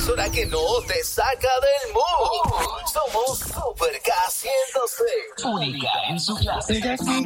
emisora que no te saca del mood. Somos Super K106. Única en su clase.